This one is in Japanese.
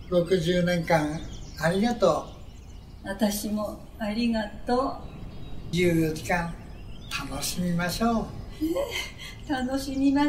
60年間ありがとう。私もありがとう。14時間楽しみましょう。 楽しみましょう。